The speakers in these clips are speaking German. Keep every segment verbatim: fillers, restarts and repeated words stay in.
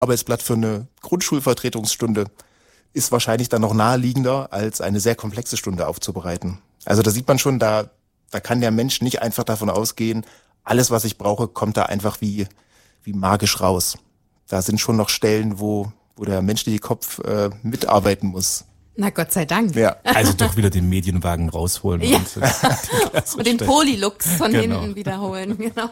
Arbeitsblatt für eine Grundschulvertretungsstunde ist wahrscheinlich dann noch naheliegender, als eine sehr komplexe Stunde aufzubereiten. Also da sieht man schon, da, da kann der Mensch nicht einfach davon ausgehen, alles, was ich brauche, kommt da einfach wie, wie magisch raus. Da sind schon noch Stellen, wo, wo der menschliche Kopf äh, mitarbeiten muss. Na Gott sei Dank. Ja. Also doch wieder den Medienwagen rausholen. Ja. Und, äh, und den Polylux von Genau. hinten wiederholen. Genau.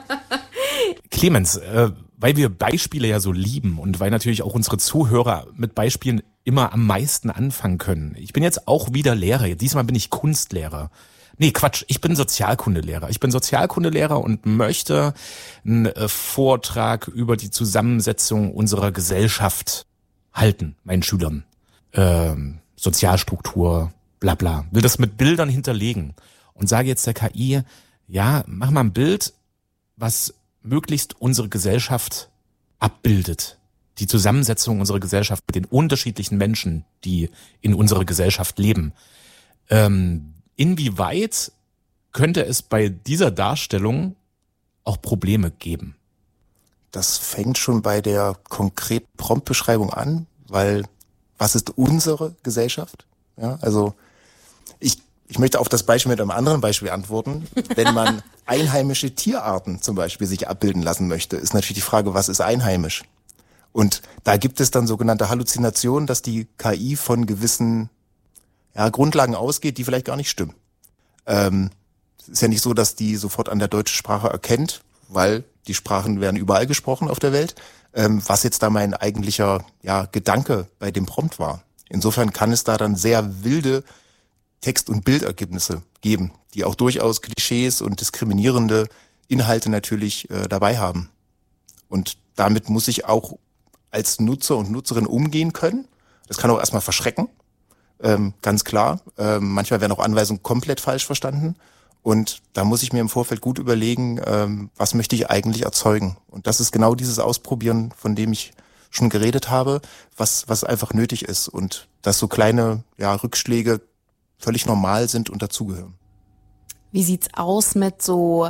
Clemens, äh, weil wir Beispiele ja so lieben und weil natürlich auch unsere Zuhörer mit Beispielen immer am meisten anfangen können. Ich bin jetzt auch wieder Lehrer. Diesmal bin ich Kunstlehrer. Nee, Quatsch, ich bin Sozialkundelehrer. Ich bin Sozialkundelehrer und möchte einen äh, Vortrag über die Zusammensetzung unserer Gesellschaft halten, meinen Schülern. Ähm, Sozialstruktur, bla bla. Will das mit Bildern hinterlegen und sage jetzt der K I, ja, mach mal ein Bild, was möglichst unsere Gesellschaft abbildet. Die Zusammensetzung unserer Gesellschaft mit den unterschiedlichen Menschen, die in unserer Gesellschaft leben. Ähm, inwieweit könnte es bei dieser Darstellung auch Probleme geben? Das fängt schon bei der konkreten Promptbeschreibung an, weil was ist unsere Gesellschaft? Ja, also ich, ich möchte auf das Beispiel mit einem anderen Beispiel antworten. Wenn man einheimische Tierarten zum Beispiel sich abbilden lassen möchte, ist natürlich die Frage, was ist einheimisch? Und da gibt es dann sogenannte Halluzinationen, dass die K I von gewissen ja, Grundlagen ausgeht, die vielleicht gar nicht stimmen. Ähm, es ist ja nicht so, dass die sofort an der deutschen Sprache erkennt, weil die Sprachen werden überall gesprochen auf der Welt, ähm, was jetzt da mein eigentlicher ja, Gedanke bei dem Prompt war. Insofern kann es da dann sehr wilde Text- und Bildergebnisse geben, die auch durchaus Klischees und diskriminierende Inhalte natürlich äh, dabei haben. Und damit muss ich auch als Nutzer und Nutzerin umgehen können. Das kann auch erstmal verschrecken, ähm, ganz klar. Ähm, manchmal werden auch Anweisungen komplett falsch verstanden. Und da muss ich mir im Vorfeld gut überlegen, ähm, was möchte ich eigentlich erzeugen. Und das ist genau dieses Ausprobieren, von dem ich schon geredet habe, was was einfach nötig ist. Und dass so kleine ja, Rückschläge völlig normal sind und dazugehören. Wie sieht's aus mit so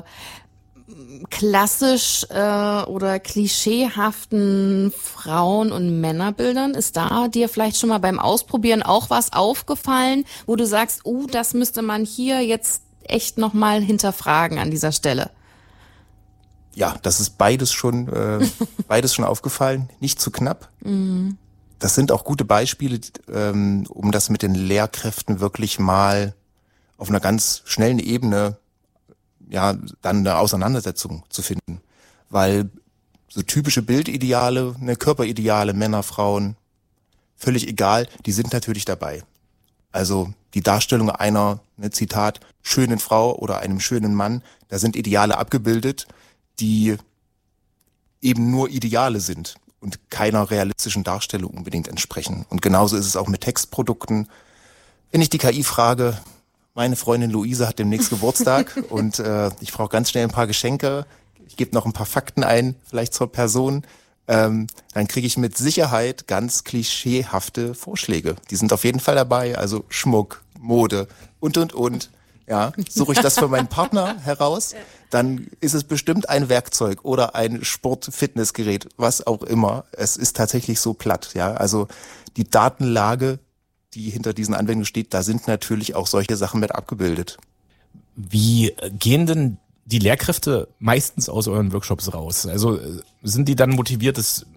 klassisch äh, oder klischeehaften Frauen- und Männerbildern? Ist da dir vielleicht schon mal beim Ausprobieren auch was aufgefallen, wo du sagst, oh, das müsste man hier jetzt echt nochmal hinterfragen an dieser Stelle? Ja, das ist beides schon äh, beides schon aufgefallen. Nicht zu knapp. Mhm. Das sind auch gute Beispiele, ähm, um das mit den Lehrkräften wirklich mal auf einer ganz schnellen Ebene ja dann eine Auseinandersetzung zu finden. Weil so typische Bildideale, ne, Körperideale, Männer, Frauen, völlig egal, die sind natürlich dabei. Also die Darstellung einer, ne, Zitat, schönen Frau oder einem schönen Mann, da sind Ideale abgebildet, die eben nur Ideale sind und keiner realistischen Darstellung unbedingt entsprechen. Und genauso ist es auch mit Textprodukten. Wenn ich die K I frage, meine Freundin Luise hat demnächst Geburtstag und äh, ich brauche ganz schnell ein paar Geschenke, ich gebe noch ein paar Fakten ein, vielleicht zur Person, ähm, dann kriege ich mit Sicherheit ganz klischeehafte Vorschläge. Die sind auf jeden Fall dabei, also Schmuck, Mode und, und, und. Ja, suche ich das für meinen Partner heraus, dann ist es bestimmt ein Werkzeug oder ein Sport-Fitnessgerät, was auch immer. Es ist tatsächlich so platt, ja. Also die Datenlage, die hinter diesen Anwendungen steht, da sind natürlich auch solche Sachen mit abgebildet. Wie gehen denn die Lehrkräfte meistens aus euren Workshops raus? Also sind die dann motiviert, es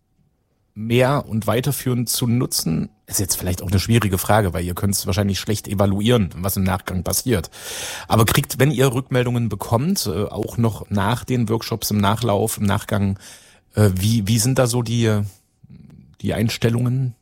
mehr und weiterführend zu nutzen? Ist jetzt vielleicht auch eine schwierige Frage, weil ihr könnt es wahrscheinlich schlecht evaluieren, was im Nachgang passiert. Aber kriegt, wenn ihr Rückmeldungen bekommt, auch noch nach den Workshops, im Nachlauf, im Nachgang, wie wie sind da so die die Einstellungen?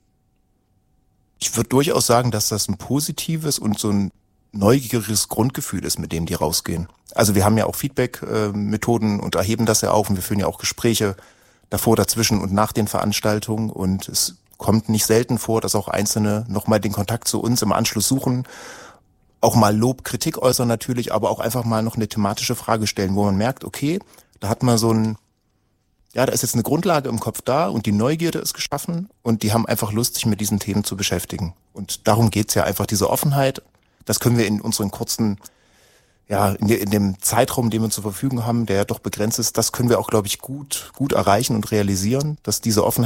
Ich würde durchaus sagen, dass das ein positives und so ein neugieriges Grundgefühl ist, mit dem die rausgehen. Also wir haben ja auch Feedback-Methoden und erheben das ja auch und wir führen ja auch Gespräche davor, dazwischen und nach den Veranstaltungen und es kommt nicht selten vor, dass auch Einzelne nochmal den Kontakt zu uns im Anschluss suchen, auch mal Lob, Kritik äußern natürlich, aber auch einfach mal noch eine thematische Frage stellen, wo man merkt, okay, da hat man so ein, ja, da ist jetzt eine Grundlage im Kopf da und die Neugierde ist geschaffen und die haben einfach Lust, sich mit diesen Themen zu beschäftigen. Und darum geht's ja einfach, diese Offenheit, das können wir in unseren kurzen, ja, in, de, in dem Zeitraum, den wir zur Verfügung haben, der ja doch begrenzt ist, das können wir auch, glaube ich, gut, gut erreichen und realisieren, dass diese Offenheit